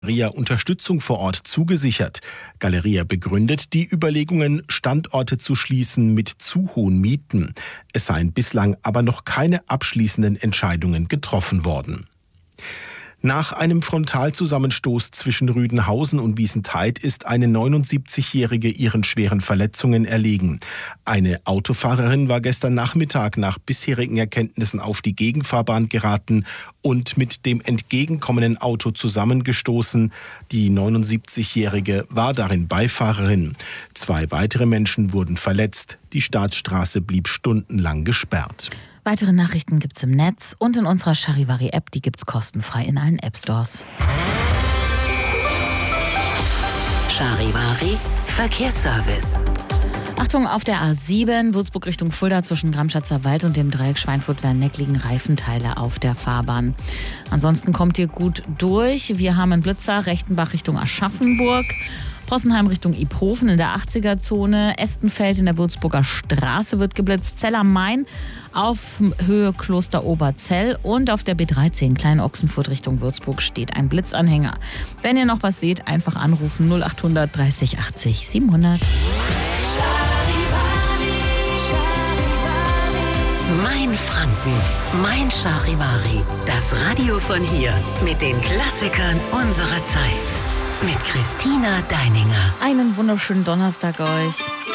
Galeria Unterstützung vor Ort zugesichert. Galeria begründet die Überlegungen, Standorte zu schließen mit zu hohen Mieten. Es seien bislang aber noch keine abschließenden Entscheidungen getroffen worden. Nach einem Frontalzusammenstoß zwischen Rüdenhausen und Wiesentheid ist eine 79-Jährige ihren schweren Verletzungen erlegen. Eine Autofahrerin war gestern Nachmittag nach bisherigen Erkenntnissen auf die Gegenfahrbahn geraten und mit dem entgegenkommenden Auto zusammengestoßen. Die 79-Jährige war darin Beifahrerin. 2 weitere Menschen wurden verletzt. Die Staatsstraße blieb stundenlang gesperrt. Weitere Nachrichten gibt's im Netz und in unserer Charivari-App, die gibt's kostenfrei in allen App-Stores. Charivari Verkehrsservice. Achtung, auf der A7 Würzburg Richtung Fulda zwischen Gramschatzer Wald und dem Dreieck Schweinfurt-Werneck liegen Reifenteile auf der Fahrbahn. Ansonsten kommt ihr gut durch. Wir haben einen Blitzer, Rechtenbach Richtung Aschaffenburg, Possenheim Richtung Iphofen in der 80er-Zone, Estenfeld in der Würzburger Straße wird geblitzt, Zell am Main auf Höhe Kloster Oberzell und auf der B13 Klein-Ochsenfurt Richtung Würzburg steht ein Blitzanhänger. Wenn ihr noch was seht, einfach anrufen 0800 30 80 700. Mein Franken, mein Charivari. Das Radio von hier mit den Klassikern unserer Zeit. Mit Christina Deininger. Einen wunderschönen Donnerstag euch.